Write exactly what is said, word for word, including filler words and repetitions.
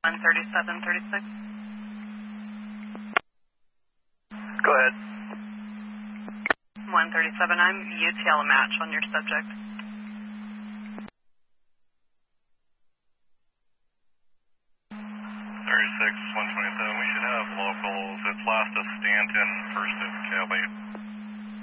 one thirty-seven thirty-six. Go ahead. one thirty-seven, I'm U T L a match on your subject. thirty-six, one twenty-seven, we should have locals. It's last of Stanton, first of Kelly.